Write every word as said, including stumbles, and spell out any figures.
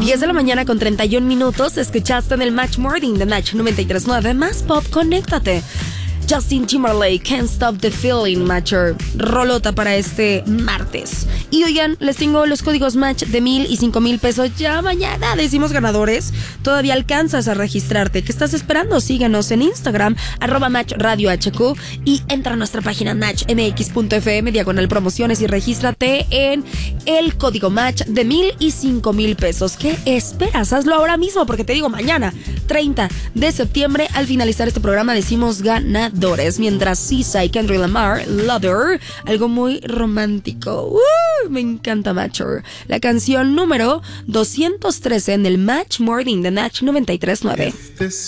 diez de la mañana con treinta y un minutos. Escuchaste en el Match Morning de Match noventa y tres punto nueve. Más pop, conéctate. Justin Timberlake, Can't Stop the Feeling, Matcher. Rolota para este martes. Y oigan, les tengo los códigos Match de mil y cinco mil pesos. Ya mañana decimos ganadores. Todavía alcanzas a registrarte. ¿Qué estás esperando? Síguenos en Instagram, arroba Match Radio H Q, y entra a nuestra página match m x punto f m, diagonal promociones, y regístrate en el código Match de mil y cinco mil pesos. ¿Qué esperas? Hazlo ahora mismo, porque te digo, mañana, treinta de septiembre, al finalizar este programa, decimos ganadores. Mientras Sisa y Kendrick Lamar, Lover, algo muy romántico. ¡Uh! Me encanta Matcher. La canción número doscientos trece en el Match Morning de Match noventa y tres punto nueve.